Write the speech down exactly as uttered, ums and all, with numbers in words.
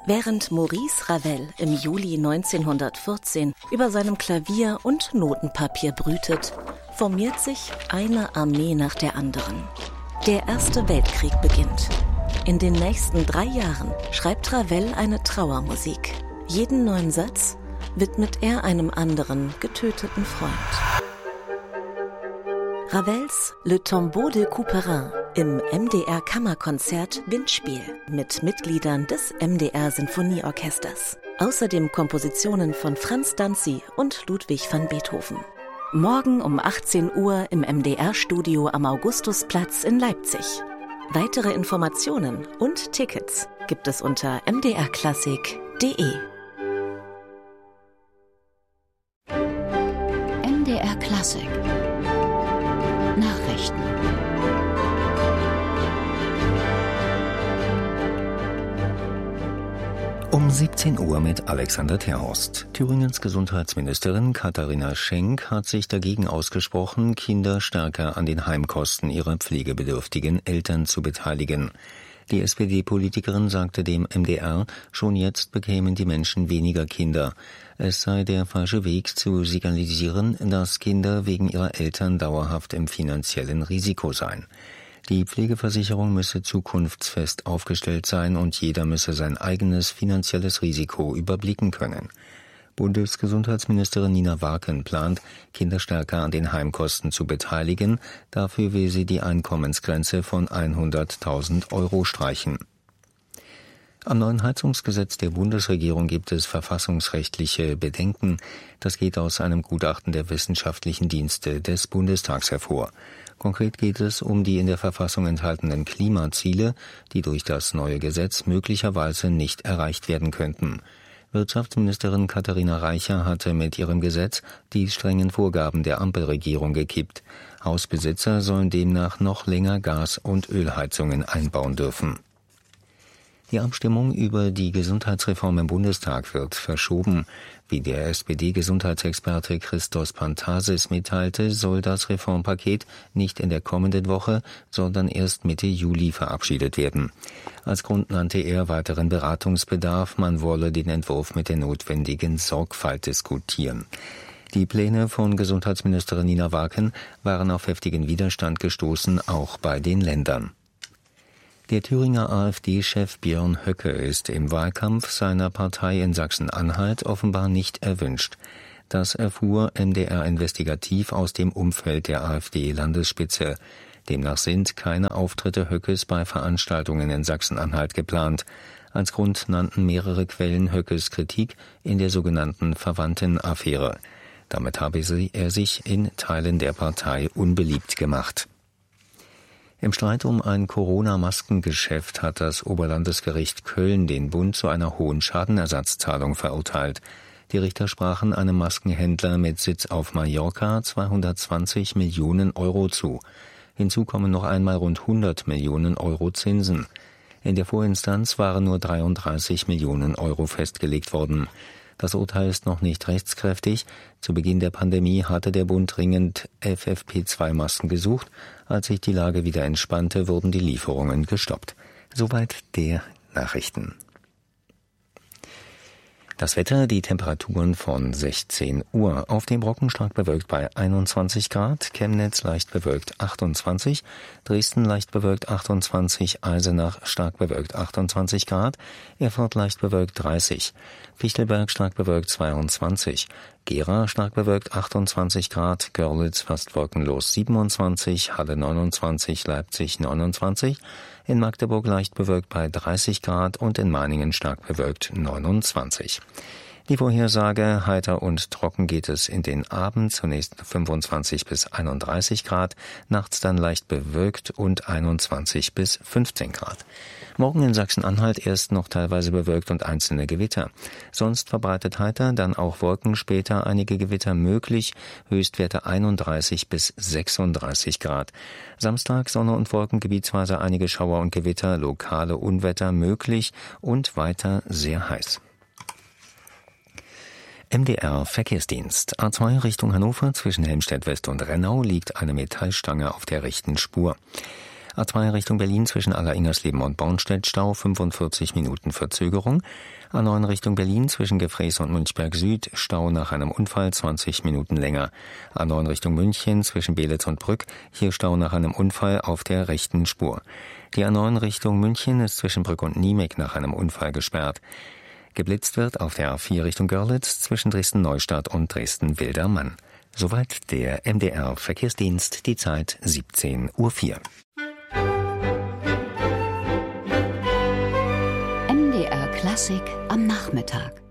Während Maurice Ravel im Juli neunzehnhundertvierzehn über seinem Klavier und Notenpapier brütet, formiert sich eine Armee nach der anderen. Der Erste Weltkrieg beginnt. In den nächsten drei Jahren schreibt Ravel eine Trauermusik. Jeden neuen Satz widmet er einem anderen getöteten Freund. Ravels Le Tombeau de Couperin im M D R-Kammerkonzert Windspiel mit Mitgliedern des M D R-Sinfonieorchesters. Außerdem Kompositionen von Franz Danzi und Ludwig van Beethoven. Morgen um achtzehn Uhr im M D R-Studio am Augustusplatz in Leipzig. Weitere Informationen und Tickets gibt es unter m d r klassik punkt d e. M D R Klassik Nachrichten. Um siebzehn Uhr mit Alexander Terhorst. Thüringens Gesundheitsministerin Katharina Schenk hat sich dagegen ausgesprochen, Kinder stärker an den Heimkosten ihrer pflegebedürftigen Eltern zu beteiligen. Die S P D-Politikerin sagte dem M D R, schon jetzt bekämen die Menschen weniger Kinder. Es sei der falsche Weg zu signalisieren, dass Kinder wegen ihrer Eltern dauerhaft im finanziellen Risiko seien. Die Pflegeversicherung müsse zukunftsfest aufgestellt sein und jeder müsse sein eigenes finanzielles Risiko überblicken können. Bundesgesundheitsministerin Nina Warken plant, Kinder stärker an den Heimkosten zu beteiligen. Dafür will sie die Einkommensgrenze von hunderttausend Euro streichen. Am neuen Heizungsgesetz der Bundesregierung gibt es verfassungsrechtliche Bedenken. Das geht aus einem Gutachten der wissenschaftlichen Dienste des Bundestags hervor. Konkret geht es um die in der Verfassung enthaltenen Klimaziele, die durch das neue Gesetz möglicherweise nicht erreicht werden könnten. Wirtschaftsministerin Katharina Reicher hatte mit ihrem Gesetz die strengen Vorgaben der Ampelregierung gekippt. Hausbesitzer sollen demnach noch länger Gas- und Ölheizungen einbauen dürfen. Die Abstimmung über die Gesundheitsreform im Bundestag wird verschoben. Wie der S P D-Gesundheitsexperte Christos Pantasis mitteilte, soll das Reformpaket nicht in der kommenden Woche, sondern erst Mitte Juli verabschiedet werden. Als Grund nannte er weiteren Beratungsbedarf, man wolle den Entwurf mit der notwendigen Sorgfalt diskutieren. Die Pläne von Gesundheitsministerin Nina Warken waren auf heftigen Widerstand gestoßen, auch bei den Ländern. Der Thüringer A f D-Chef Björn Höcke ist im Wahlkampf seiner Partei in Sachsen-Anhalt offenbar nicht erwünscht. Das erfuhr M D R investigativ aus dem Umfeld der AfD-Landesspitze. Demnach sind keine Auftritte Höckes bei Veranstaltungen in Sachsen-Anhalt geplant. Als Grund nannten mehrere Quellen Höckes Kritik in der sogenannten Verwandtenaffäre. Damit habe er sich in Teilen der Partei unbeliebt gemacht. Im Streit um ein Corona-Maskengeschäft hat das Oberlandesgericht Köln den Bund zu einer hohen Schadenersatzzahlung verurteilt. Die Richter sprachen einem Maskenhändler mit Sitz auf Mallorca zweihundertzwanzig Millionen Euro zu. Hinzu kommen noch einmal rund hundert Millionen Euro Zinsen. In der Vorinstanz waren nur dreiunddreißig Millionen Euro festgelegt worden. Das Urteil ist noch nicht rechtskräftig. Zu Beginn der Pandemie hatte der Bund dringend F F P zwei Masken gesucht. Als sich die Lage wieder entspannte, wurden die Lieferungen gestoppt. Soweit der Nachrichten. Das Wetter, die Temperaturen von sechzehn Uhr. Auf dem Brocken stark bewölkt bei einundzwanzig Grad, Chemnitz leicht bewölkt achtundzwanzig, Dresden leicht bewölkt achtundzwanzig, Eisenach stark bewölkt achtundzwanzig Grad, Erfurt leicht bewölkt dreißig, Fichtelberg stark bewölkt zweiundzwanzig, Gera stark bewölkt achtundzwanzig Grad, Görlitz fast wolkenlos siebenundzwanzig, Halle neunundzwanzig, Leipzig neunundzwanzig, in Magdeburg leicht bewölkt bei dreißig Grad und in Meiningen stark bewölkt neunundzwanzig. Die Vorhersage: heiter und trocken geht es in den Abend, zunächst fünfundzwanzig bis einunddreißig Grad, nachts dann leicht bewölkt und einundzwanzig bis fünfzehn Grad. Morgen in Sachsen-Anhalt erst noch teilweise bewölkt und einzelne Gewitter. Sonst verbreitet heiter, dann auch Wolken, später einige Gewitter möglich, Höchstwerte einunddreißig bis sechsunddreißig Grad. Samstag Sonne und Wolken, gebietsweise einige Schauer und Gewitter, lokale Unwetter möglich und weiter sehr heiß. M D R Verkehrsdienst. A zwei Richtung Hannover zwischen Helmstedt West und Rennau liegt eine Metallstange auf der rechten Spur. A zwei Richtung Berlin zwischen Aller-Ingersleben und Bornstedt Stau, fünfundvierzig Minuten Verzögerung. A neun Richtung Berlin zwischen Gefrees und Münchberg Süd Stau nach einem Unfall, zwanzig Minuten länger. A neun Richtung München zwischen Beelitz und Brück, hier Stau nach einem Unfall auf der rechten Spur. Die A neun Richtung München ist zwischen Brück und Niemek nach einem Unfall gesperrt. Geblitzt wird auf der A vier Richtung Görlitz zwischen Dresden-Neustadt und Dresden-Wildermann. Soweit der M D R-Verkehrsdienst, die Zeit siebzehn Uhr vier. M D R Klassik am Nachmittag.